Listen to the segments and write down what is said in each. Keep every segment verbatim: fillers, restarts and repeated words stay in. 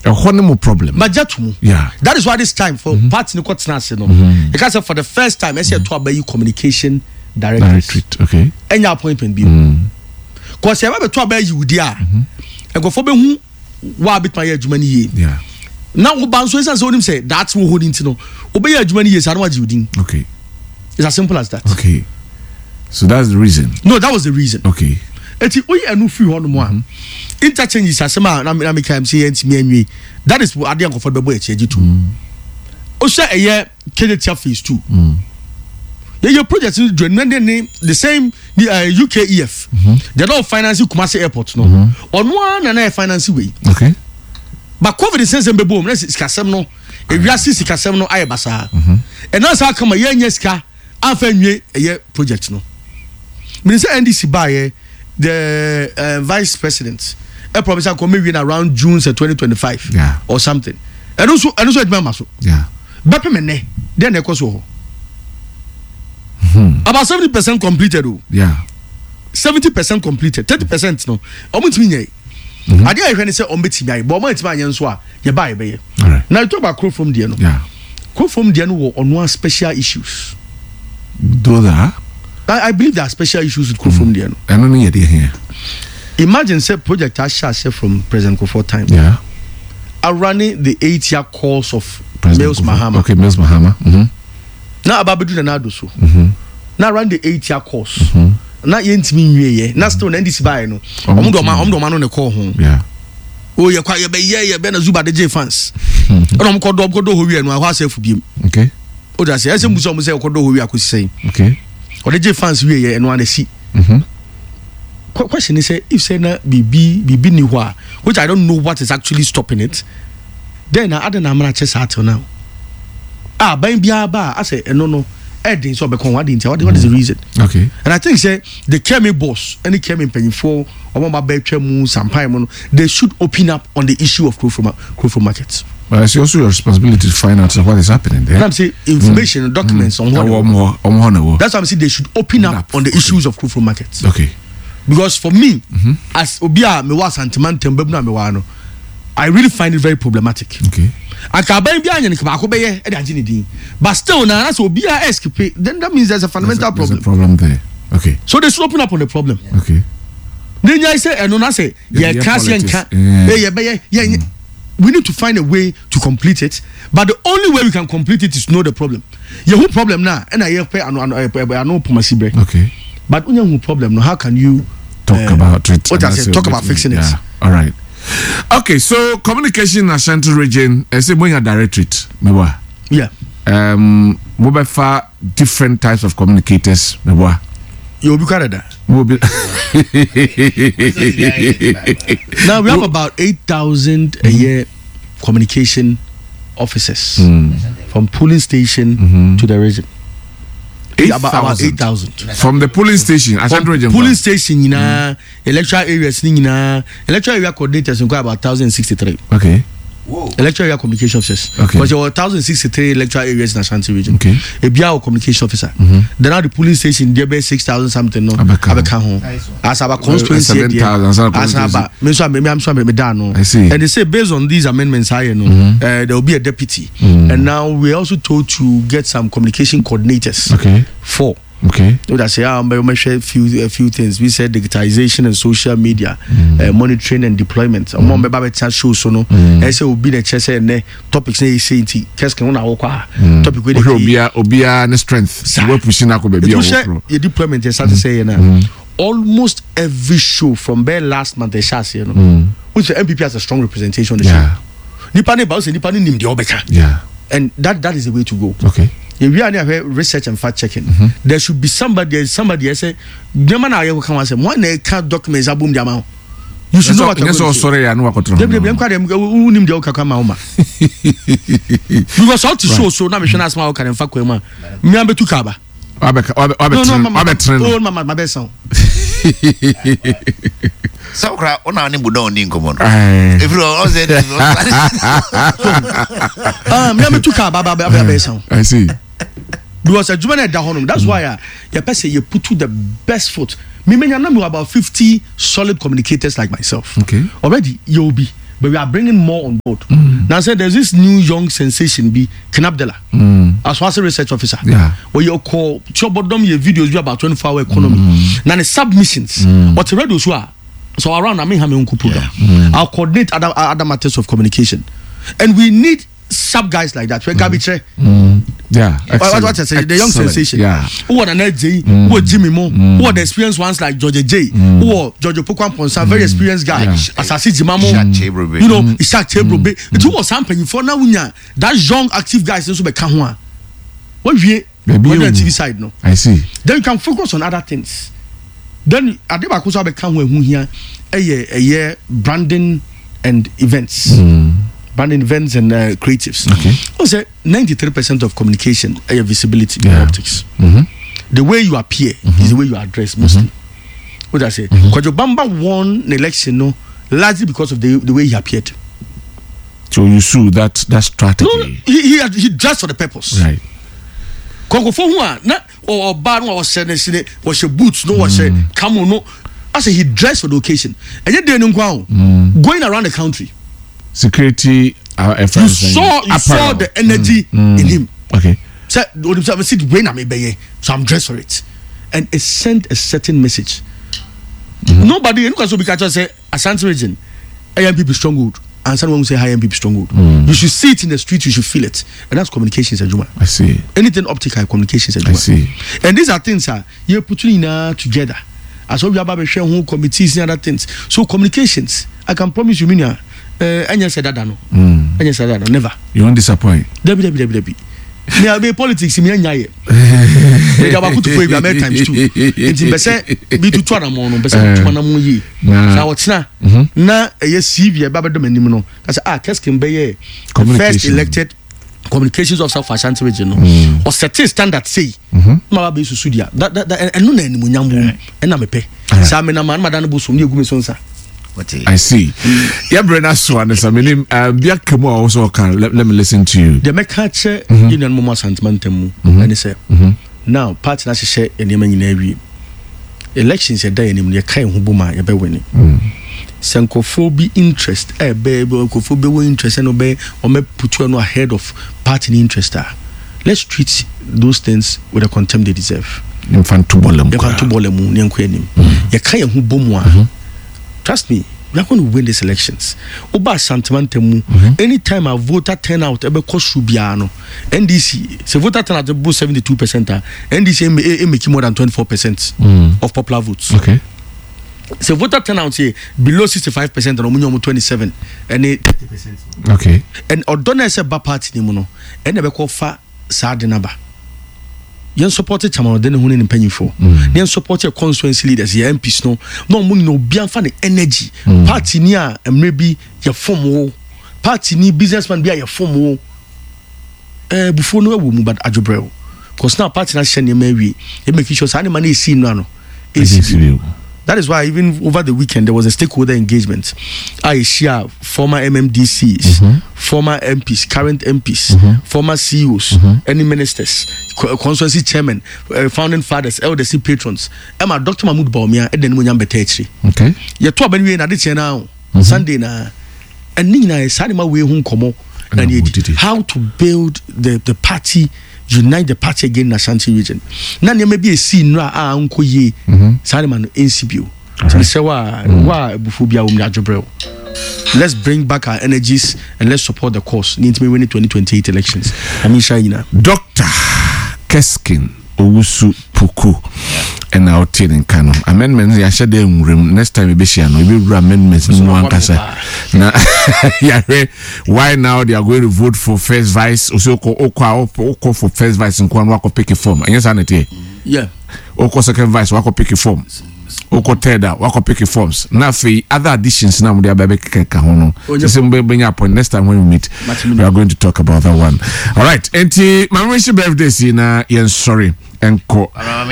a horrible problem. Majatumu. Yeah. That is why this time for mm-hmm. parts in the court, no. Mm-hmm. Because for the first time, I said to obey communication directors. Okay. Any appointment be. Because I have to obey you, dear. And go for be who wa bit my age money. Yeah. Now, Banso is as him say that's who holding to know. Obey age money years. I don't want you doing. Okay. It's as simple as that. Okay. So that's the reason. No, that was the reason. Okay. Eti oye anu free one one. Interchanges asema na na me kan say enti me anwi. That is what ade ankofo bebo echeji too. O say eye Kejetia phase two. Mm. Yeah, your project is doing the same uh, U K E F. Mm-hmm. They don't finance Kumasi Airport no. Mm-hmm. On one and I finance way. Okay. But COVID is saying bebo na sikasem no. E wiase sikasem no aye basa. And now say come ye nyeska afa nwie eye project no. Me say N D C buy the uh, vice president a promise I come in around June twenty twenty-five yeah. or something. And also and also it member so. Yeah. Bepe mene then e so. About seventy percent completed oh. Yeah. seventy percent completed. thirty percent no. Omo timi nyai. Ade I hwe say omo timi nyai, but omo timi anyen so a ye buy be ye. All right. Now you talk about crop from there no. Yeah. Crop from there no on one special issues. Do that. I, I believe there are special issues with crop from there no. I don't need here. Imagine say project Asha from President Kufuor time. Yeah. Are running the eight-year course of Mills Mahama. Okay, Mills Mahama. Mm-hmm. Now Ababedu na do so. Mm-hmm. Now run the eight-year course. Mm-hmm. Now yentimi nwie ye. Now still na N D C buy no. Omo do ma omo do ma no ne call ho. Yeah. Oh ye kwa ye be ye ye be na Zuba de J fans. Omo ko do ko do ho wi anu ahwa safe biem. Okay. O da say ese muso omo say ko do ho wi akosi say. Okay. O de J fans wi ye enu an si. Mhm. Question is say if say na bibi bibi ni ho a, which I don't know what is actually stopping it. Then I add an amana chess at now. Ah, by Biaba, I say, no, no, Edding so become what what is the reason? Okay. And I think say the Kemi boss, any Kemi penny for or my bedroom moon, some time, they should open up on the issue of Krofo markets. But it's also your responsibility to find out what is happening there. And I'm saying information, mm. documents mm. on what. On That's why I'm saying they should open up, up on the okay. issues of Krofo markets. Okay. Because for me, mm-hmm. as Obia me was sentiment tembebna me wano, I really find it very problematic. Okay. I can buy behind and come back e but still now that's Obia escape. Then that means there's a fundamental there's a, there's problem. a problem there. Okay. So they should open up on the problem. Yeah. Okay. Then I say, and I say, yeah, can't yeah, yeah, yeah. We need to find a way to complete it, but the only way we can complete it is to know the problem. Yeah, who problem now? And I pay I know Pomasibre. Okay. But when you problem, how can you talk uh, about it? What I say, talk about fixing yeah. it. All right. Okay, so communication in Ashanti region, I say when you directorate, mewa. Yeah. Um, mobile far different types of communicators, mewa. You'll be Canada. Be now we have about eight thousand a year communication officers mm. from polling station mm-hmm. to the region. Eight about, about eight thousand from the polling station. Ashanti region. Polling station, you know, mm. electoral areas, you know, electoral area coordinators inquire about one thousand sixty-three. Okay. Whoa. Electoral area communication officers. Okay. Because there were one thousand sixty-three electoral areas in Ashanti region. Okay. A B I communication officer. Mm-hmm. Then now the polling station, there be six thousand something. No. Abeka home. As our constituency, as our, me so me I'm so me down. I see. And they say based on these amendments, I know mm-hmm. uh, there will be a deputy. Mm-hmm. And now we're also told to get some communication coordinators. Okay. Four. Okay. I say, I'm going to share a few, a few things. We said digitization and social media, mm. uh, monitoring and deployment. I'm going to show so no. I say, we'll be the chess and topics. They say, "Kes can one topic with Obia, Obia, and strength." We're pushing up baby. Your deployment is to say, now almost every show from bare last month, they shall say, you know, which the M P P has a strong representation on the yeah. show. Nipani Baus and Nipani Nim the Obeka. Yeah. And that that is the way to go. Okay. If we are near research and fact checking, mm-hmm. there should be somebody, somebody else say, "The man I come and say, one can't documents a boom the amount." You should know what you're going to say. Sorry, I know what you're going to say. Because all to show so now we should ask my can fuck with man. Me am betu kaba. Abeka, abeka, abeka. Oh, mama, my best song. So cry on any budon in common. If you all said, ah, me am betu kaba, baba, baba, song. I see. Because a Juvenile Dahonum, that's mm. why uh, your person you put to the best foot. Me, me, know about fifty solid communicators like myself. Okay. Already, you'll be. but we are bringing more on board. Mm. Now, I said there's this new young sensation, be Ken Abdullah, Mm. as was a research officer. Yeah. Where you call Chobodom, your videos be about twenty-four hour economy. Mm. Now, the submissions, Mm. what the radios were. So around I mean, how many program? Mm. I'll coordinate other other matters of communication, and we need sub guys like that. Where Gabiche. Mm. Yeah. What, what, what I say, the young Excellent. sensation. Yeah. Who are the Ned J, Mm. who are Jimmy Mo, Mm. who are the experienced ones like George J, Mm. who are George Pokwan Ponsa, very experienced guy. Yeah. Asasi Jimamo, Ishak Chebrobe. you know, Mm. Ishak Chebrobe. It was something for now. That young active guys also be Kahua. What we Baby, on the you- T V side no. I see. Then you can focus on other things. Then Adeba Kusa be Kahua who here a year a year branding and events. Mm. Branding events and uh, creatives. Okay. I say ninety-three percent of communication is uh, visibility Yeah. in optics. Mm-hmm. The way you appear is the way you address mostly. What I say? Because Bamba won the election no, largely because of the, the way he appeared. So you sue that that strategy. No, he, he, had, he dressed for the purpose. Right. Kongo for who na or bar no was said was your boots no was a camo no. I say he dressed for the occasion. And yet they don't go going around the country. Security. Uh, You saw you saw the energy Mm. in him. Okay. So when I see the brain I may so I'm dressed for it, and it sent a certain message. Mm-hmm. Nobody, you can so because say Ashanti region, I M P P stronghold, and someone will say high M P P stronghold. Mm. You should see it in the street, you should feel it, and that's communications as well. I see. Anything optical communications as I well. see. And these are things that you put in uh, together. As well, we have share whole committees and other things. So communications, I can promise you, Minia, uh, and you said that no, Mm. and you said that no, never. You won't disappoint. Debbie, Debbie, Debbie, Debbie. Me abe politics me anya ye. Me da ba kutu for you many times too. Nti be say bi tutu na mo no be say tutu na mo yi. Na wotina na eye C V e ba be do manim no. Ka say ah Keskin be ye first elected communications officer for Ashanti region no. O set standard say. Ma ba be susu dia. That that eno na animu nyambo. E na me pe. Sa me na man madan bo so ne egu me so nsa. I see. Yeah, Brenna Swan is I mean, uh, Bia Kemo also can let, let me listen to you. The Mekache Union Moma Santimentemu, and he said, now, party na share and Yemen in every elections a day and you can't hubuma, a be winning. Sankophobia interest, a baby, Kophobia interest, and obey or may put you ahead of party interest. Let's treat those things with the contempt they deserve. Infantubolem. Infantubolem, Yanquenim. You can't hubuma. Trust me, we are going to win these elections. Oba Santimantemu, anytime a voter turnout, ebe cost Rubiano, N D C, so voter turnout about seventy-two percent, N D C make more than twenty-four percent of popular votes. Okay. So voter turnout here below sixty-five percent and Omunyomu twenty-seven and thirty percent. Okay. And Odona is a bad party, Nimuno, and never call fa Sardinaba. Yen supported Chamano then who in penny for. Then supported constituency leaders, your M Ps no, no money no be the energy. Party near and maybe your form war. Party ni businessman be your form war. Eh, before no woman but Ajobrel. Because now party na share maybe it make sure any money is seen no. That is why even over the weekend there was a stakeholder engagement. I share former M M D Cs, mm-hmm. former M Ps, current M Ps, mm-hmm. former C E Os, mm-hmm. any ministers, constituency chairman, uh, founding fathers, elders, patrons. Emma Doctor Mahmoud Baumia, and then Munyam Betechri. Okay. You two ben we na this now Sunday na, and Nina is Sanima way home como and how to build the the party. Unite the party again in Ashanti region. Now there may be a scene where ah unko ye Simon N C B O. So say wa wa bufobia umya Jobrel. Let's bring back our energies and let's support the cause. Need to be winning twenty twenty-eight elections. I mean Shaina. Doctor Keskin Owusu Puku and our in Kano. Amendments ya shade room next time we be share no we be amendments no one kasa. Na yeah why now they are going to vote for first vice also ko okwa for first vice and kwa wako pick a form. Yes anete. Yeah. Oko second vice wako pick a form. Oko third wako pick a forms. Na fe other additions na mo dey abebe keka ho no. Just bring up next time when we meet we are going to talk about that one. All right. Enti mamashi birthday si na yen sorry. Enko.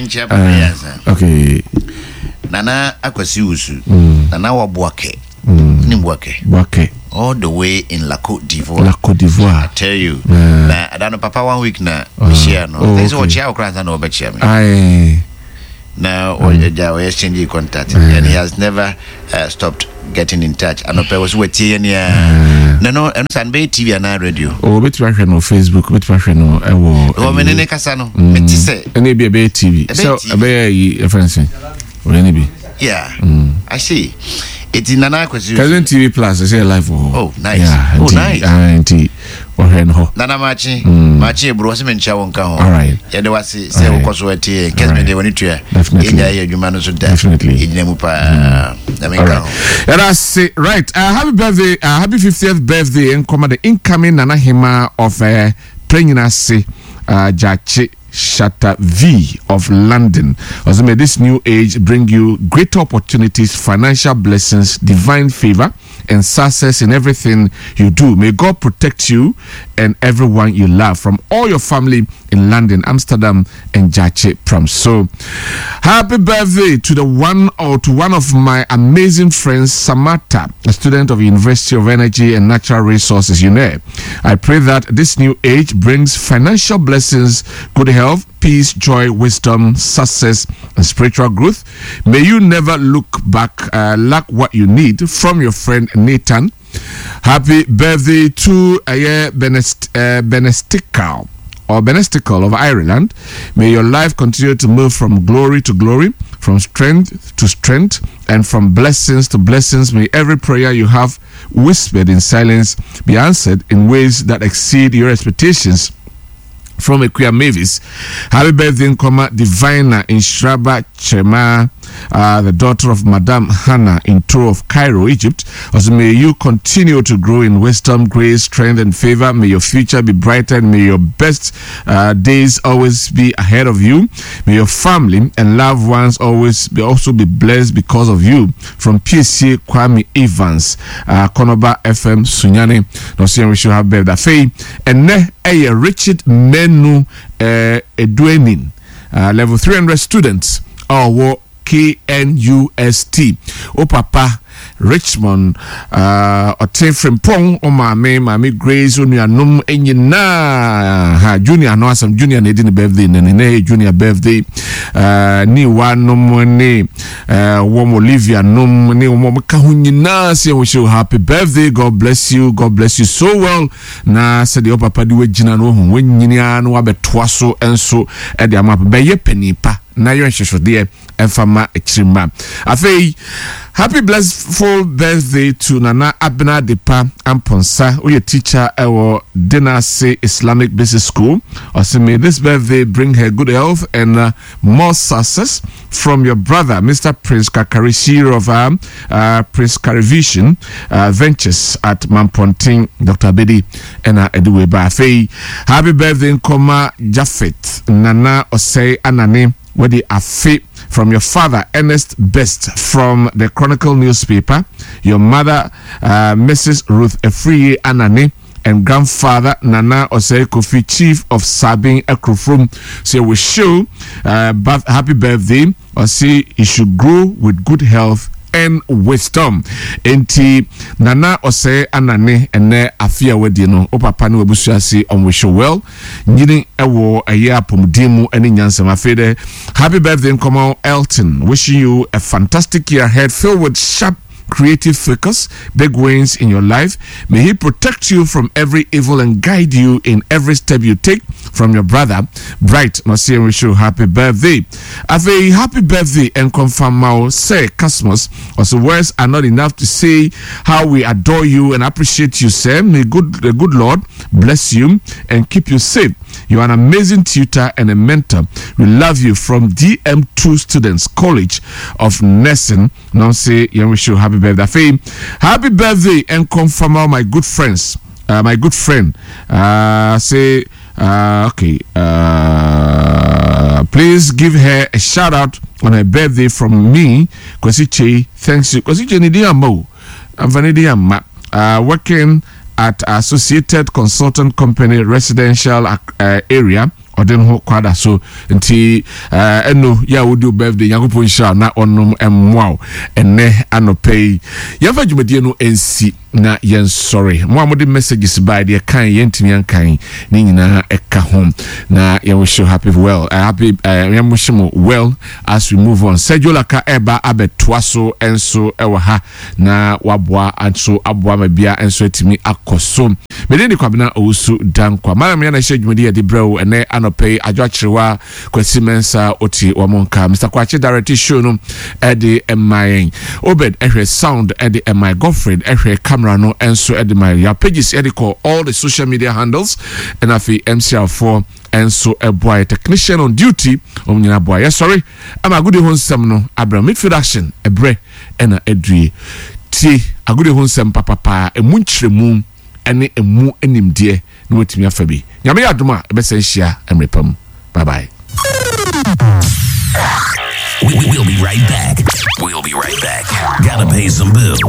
Uh, okay. Nana Akwasi Usu. Nana Wabuake. Nimbuake. Buake. All the way in La Côte d'Ivoire. La Côte d'Ivoire. I tell you. Nah, I don't know, Papa, one week now. Uh, no. Oh, There's okay. what Chia Crans and over Chia. Aye. now or mm. exchange contact mm. and he has never uh, stopped getting in touch. And I was waiting yeah. No no and Sunday T V and radio. Oh, bet you no Facebook, bet you no e wo. Oh, me ne kasa no. Me ti say. Any be be T V. So be a friend say. Or any be. Yeah. Mm. I see. It's in Nana Kwesi. Cousin T V Plus is live. Oh, nice. Yeah, oh, nice. Auntie. Or hen ho. Nana Machi. Machi bro se mencha wonka ho. All right. Ya de wase se wo koso ati kes me de woni tua. Definitely. Ya ya adwuma no so da. Definitely. Ejina mu pa. Na me ka ho. That's it. Right. Uh, happy birthday. Uh, happy fiftieth birthday and come the incoming Nana Hima of uh, Pregnancy uh Jachi Shatta V of London. Also, may this new age bring you greater opportunities, financial blessings, divine favor, and success in everything you do. May God protect you and everyone you love from all your family in London, Amsterdam, and Jache Pram. So, happy birthday to the one or to one of my amazing friends, Samantha, a student of University of Energy and Natural Resources, U N E. I pray that this new age brings financial blessings, good health, peace, joy, wisdom, success, and spiritual growth. May you never look back, uh, lack what you need from your friend Nathan. Happy birthday to uh, Benest, uh, Benestical or Benestical of Ireland. May your life continue to move from glory to glory, from strength to strength, and from blessings to blessings. May every prayer you have whispered in silence be answered in ways that exceed your expectations. From Equia Mavis, happy birthday, in comma, Divina in Shraba Chema, uh, the daughter of Madame Hannah in Tour of Cairo, Egypt. Also, may you continue to grow in wisdom, grace, strength, and favor. May your future be brighter, and may your best uh, days always be ahead of you. May your family and loved ones always be also be blessed because of you. From P S C Kwame Evans, uh, Konoba F M Sunyane. No, see, we should have birthday Faye and ne a Richard Menu uh, Edwenin, uh, level three hundred students. Oh, K N U S T. Oh, Papa Richmond, uh, Oten Frimpong, O Mame, Mami Grace, Unia Num, Enyina, ha, Junior, no, some Junior Nadine birthday, Nene, Junior birthday, uh, Ni one num, ne, uh, Wom Olivia num, ne, Wom Kahunina, say, wish you happy birthday, God bless you, God bless you so well. Na, said the Papa, do it, Gina, no, when Yinia, no, Abe Twasso, and so, at the Amap, Bay Penny Pa. Na yon shesho dear and fama extrema. Afe, happy blessful birthday to Nana Abena Depa Amponsa, or your teacher our Dinase Islamic Business School. Also, may this birthday bring her good health and uh, more success from your brother, Mister Prince Kakari of um, uh, Prince Carivision uh, Ventures at Mamponting, Doctor Bedi, and uh, Eduweba. Afe, happy birthday in Koma Jafet, Nana Osei Anane. Where the affair from your father, Ernest Best, from the Chronicle newspaper, your mother, uh, Missus Ruth Efriye Anane, and grandfather Nana Osei Kofi, chief of Sabin Ekrofrum. So we show uh, birth, happy birthday, or say you should grow with good health and wisdom. Enti Nana Osei Anane ene afia wedi no o papa ne webusuase on wish you well nyini ewo aye apomdimu ene nyansam afede. Happy birthday Nkomo Elton, wishing you a fantastic year ahead filled with sharp creative focus, big wins in your life. May he protect you from every evil and guide you in every step you take. From your brother, Bright Masian, wish you happy birthday. Have a happy birthday and confirm our say Cosmos. Also, words are not enough to say how we adore you and appreciate you, sir. May good the good Lord bless you and keep you safe. You are an amazing tutor and a mentor. We love you from D M two Students College of Nursing. Now say, yeah, wish you happy birthday. Happy birthday and confirm all my good friends. Uh, my good friend. Uh, say, uh, okay. Uh, please give her a shout out on her birthday from me. Kwesiche, thanks you. Kwesiche ni diya mo. Amfani diya ma. Uh, working at Associated Consultant Company Residential uh, area. Odenho kwada so nti uh, eno ya wodi birthday yakopon sha na onum emwao enne anopei yafa dwumadie no ensi na yen sorry mo amode messages by the kan yentimi ankan ni nyina eka home na ye wish you happy well uh, happy uh, ye wish you well as we move on. Sergio Laka eba abetwaso enso ewa ha na wabwa anso abwa mabia enso etimi akoso medeni kwabena owusu dankwa mara me na shedwumedi ye de brew ene anope adwachirewa kwasi mensa oti wamonka Mister Kwache director show no e de emayen Obed ehwe sound e de my girlfriend ehwe camera no enso e de my your pages e de call all the social media handles and afi M C R four enso a boy technician on duty omnyina boy yes sorry ama good honsem no Abraham midfield action ebre ena edue tie agudi honsem papa pa emu nkyeremu ene emu enimde na wetimi afabi nyame yadoma ebesen hia emrepam bye bye. We'll be right back. We'll be right back. Gotta pay some bills.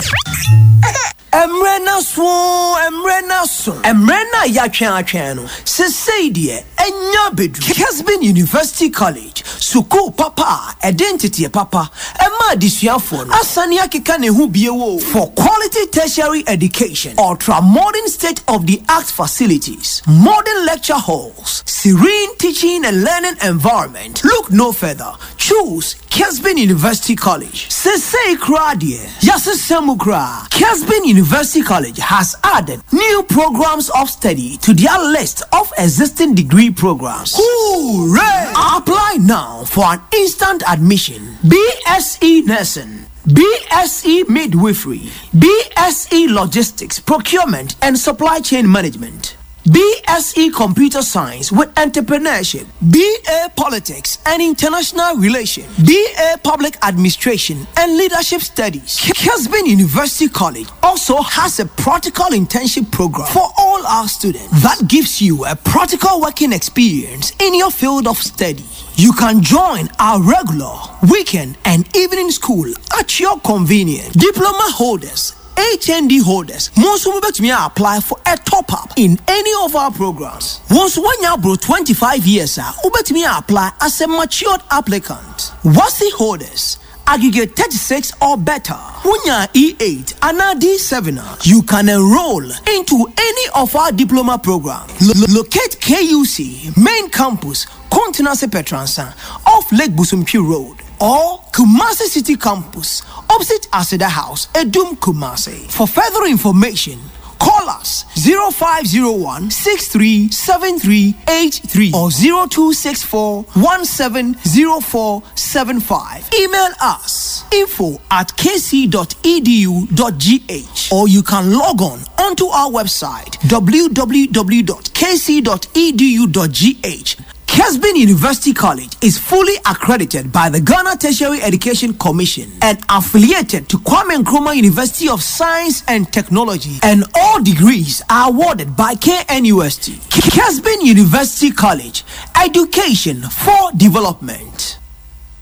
Emrena so, Emrena so, Emrena ya twa twa no. Se say die, enya bedu. Kesbin University College. Suku papa, identity papa. Emma disuafo no. Asani akeka ne hu bie wo. For quality tertiary education, ultra modern state of the art facilities, modern lecture halls, serene teaching and learning environment. Look no further. Choose Kesbin University College. Se say kra die. Yase semu kra. Kesbin University College has added new programs of study to their list of existing degree programs. Hooray! Apply now for an instant admission. B S e Nursing, B S e Midwifery, B S e Logistics, Procurement and Supply Chain Management, B S e Computer Science with Entrepreneurship, B A Politics and International Relations, B A Public Administration and Leadership Studies. Kesbin University College also has a practical internship program for all our students that gives you a practical working experience in your field of study. You can join our regular, weekend and evening school at your convenience. Diploma holders, H N D holders, most will bet me apply for a top up in any of our programs. Once one year bro twenty-five years, ubet me apply as a matured applicant. Wasi holders, aggregate thirty-six or better, Wunya E eight and D seven, you can enroll into any of our diploma programs. Lo- locate K U C main campus, Continental Petransa, off Lake Busumpi Road, or Kumasi City Campus, opposite Aseda House, Edum Kumasi. For further information, call us zero five zero one six three seven three eight three or zero two six four one seven zero four seven five. Email us info at k c dot e d u dot g h or you can log on onto our website w w w dot k c dot e d u dot g h. Kesbin University College is fully accredited by the Ghana Tertiary Education Commission and affiliated to Kwame Nkrumah University of Science and Technology, and all degrees are awarded by K N U S T. Kesbin University College, education for development.